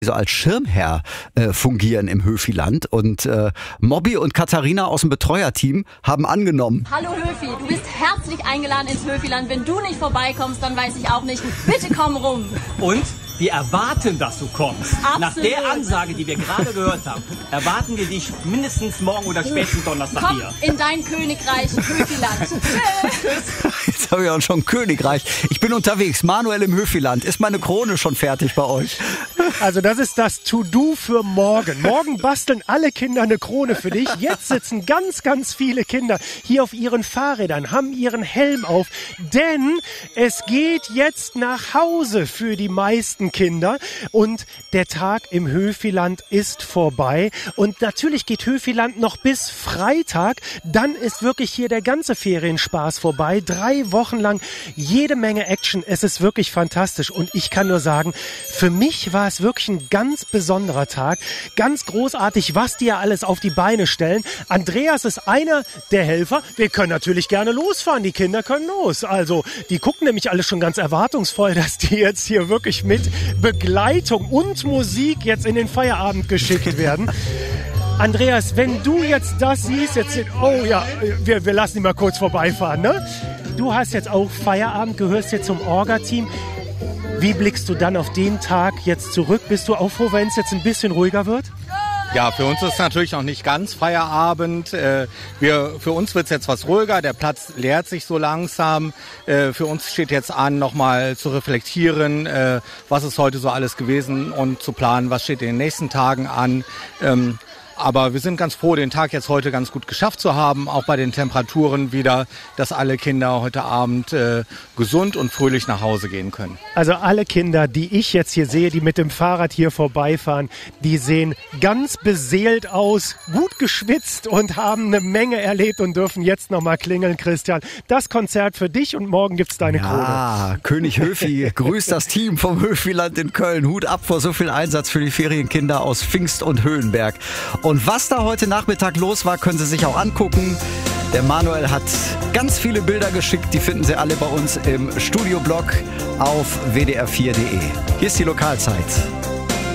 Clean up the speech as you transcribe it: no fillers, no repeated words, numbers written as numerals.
so als Schirmherr fungieren im Höfiland. Und Mobby und Katharina aus dem Betreuerteam haben angenommen. Hallo Höfi, du bist herzlich eingeladen ins Höfiland. Wenn du nicht vorbeikommst, dann weiß ich auch nicht. Bitte komm rum. Und wir erwarten, dass du kommst. Absolut. Nach der Ansage, die wir gerade gehört haben, erwarten wir dich mindestens morgen oder spätestens Donnerstag Komm hier. in dein Königreich Höfiland. Jetzt habe ich auch schon Königreich. Ich bin unterwegs. Manuel im Höfiland. Ist meine Krone schon fertig bei euch? Also das ist das To-Do für morgen. Morgen basteln alle Kinder eine Krone für dich. Jetzt sitzen ganz, ganz viele Kinder hier auf ihren Fahrrädern, haben ihren Helm auf. Denn es geht jetzt nach Hause für die meisten Kinder. Und der Tag im Höfiland ist vorbei. Und natürlich geht Höfiland noch bis Freitag. Dann ist wirklich hier der ganze Ferienspaß vorbei. 3 Wochen lang jede Menge Action. Es ist wirklich fantastisch. Und ich kann nur sagen, für mich war es wirklich ein ganz besonderer Tag. Ganz großartig, was die ja alles auf die Beine stellen. Andreas ist einer der Helfer. Wir können natürlich gerne losfahren. Die Kinder können los. Also, die gucken nämlich alle schon ganz erwartungsvoll, dass die jetzt hier wirklich mit Begleitung und Musik jetzt in den Feierabend geschickt werden. Andreas, wenn du jetzt das siehst, oh ja, wir lassen ihn mal kurz vorbeifahren, ne? Du hast jetzt auch Feierabend, gehörst jetzt zum Orga-Team. Wie blickst du dann auf den Tag jetzt zurück? Bist du auch froh, wenn es jetzt ein bisschen ruhiger wird? Ja, für uns ist natürlich noch nicht ganz Feierabend. Für uns wird es jetzt was ruhiger. Der Platz leert sich so langsam. Für uns steht jetzt an, nochmal zu reflektieren, was ist heute so alles gewesen und zu planen, was steht in den nächsten Tagen an. Aber wir sind ganz froh, den Tag jetzt heute ganz gut geschafft zu haben, auch bei den Temperaturen wieder, dass alle Kinder heute Abend gesund und fröhlich nach Hause gehen können. Also alle Kinder, die ich jetzt hier sehe, die mit dem Fahrrad hier vorbeifahren, die sehen ganz beseelt aus, gut geschwitzt und haben eine Menge erlebt und dürfen jetzt nochmal klingeln, Christian. Das Konzert für dich und morgen gibt's deine Krone. Ah, König Höfi grüßt das Team vom Höfiland in Köln. Hut ab vor so viel Einsatz für die Ferienkinder aus Pfingst und Höhenberg. Und was da heute Nachmittag los war, können Sie sich auch angucken. Der Manuel hat ganz viele Bilder geschickt. Die finden Sie alle bei uns im Studioblog auf wdr4.de. Hier ist die Lokalzeit.